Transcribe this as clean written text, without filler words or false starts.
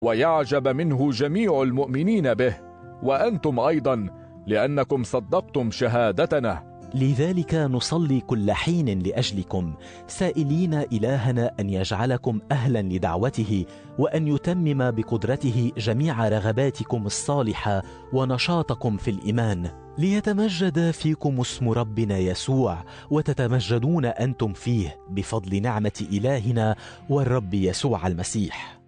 ويعجب منه جميع المؤمنين به، وأنتم أيضا، لأنكم صدقتم شهادتنا. لذلك نصلي كل حين لأجلكم، سائلين إلهنا أن يجعلكم أهلا لدعوته، وأن يتمم بقدرته جميع رغباتكم الصالحة ونشاطكم في الإيمان، ليتمجد فيكم اسم ربنا يسوع، وتتمجدون أنتم فيه بفضل نعمة إلهنا والرب يسوع المسيح.